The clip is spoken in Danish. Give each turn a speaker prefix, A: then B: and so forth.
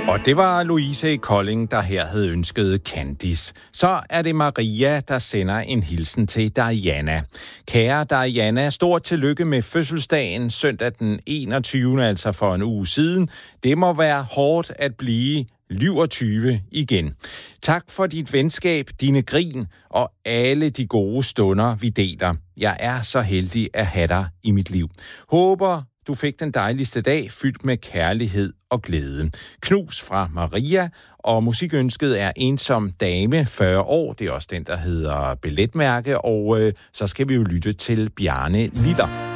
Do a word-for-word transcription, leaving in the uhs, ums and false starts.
A: Og det var Louise i Kolding, der her havde ønsket Candice. Så er det Maria, der sender en hilsen til Diana. Kære Diana, stort tillykke med fødselsdagen søndag den enogtyvende, altså for en uge siden. Det må være hårdt at blive syvogtyve igen. Tak for dit venskab, dine grin og alle de gode stunder, vi deler. Jeg er så heldig at have dig i mit liv. Håber, du fik den dejligste dag, fyldt med kærlighed og glæde. Knus fra Maria, og musikønsket er Ensom Dame, fyrre år. Det er også den, der hedder Billetmærke, og øh, så skal vi jo lytte til Bjarne Liller.